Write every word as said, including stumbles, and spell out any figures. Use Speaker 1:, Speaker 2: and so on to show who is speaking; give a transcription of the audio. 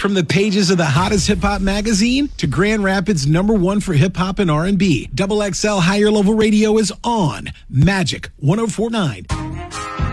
Speaker 1: From the pages of the hottest hip-hop magazine to Grand Rapids' number one for hip-hop and R and B, Double X L Higher Level Radio is on Magic one oh four point nine.